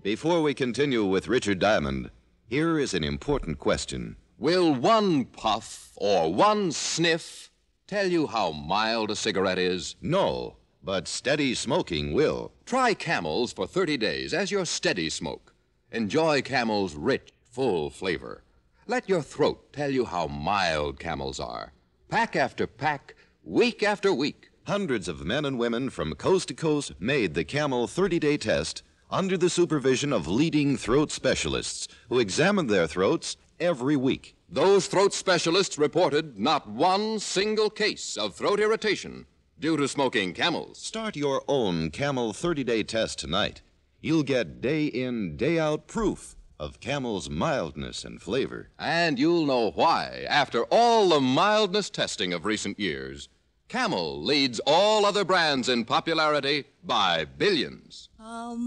Before we continue with Richard Diamond, here is an important question. Will one puff or one sniff tell you how mild a cigarette is? No, but steady smoking will. Try Camels for 30 days as your steady smoke. Enjoy Camel's rich, full flavor. Let your throat tell you how mild Camels are. Pack after pack, week after week. Hundreds of men and women from coast to coast made the Camel 30-day test under the supervision of leading throat specialists who examined their throats every week. Those throat specialists reported not one single case of throat irritation due to smoking Camels. Start your own Camel 30-day test tonight. You'll get day-in, day-out proof of Camel's mildness and flavor. And you'll know why, after all the mildness testing of recent years, Camel leads all other brands in popularity by billions.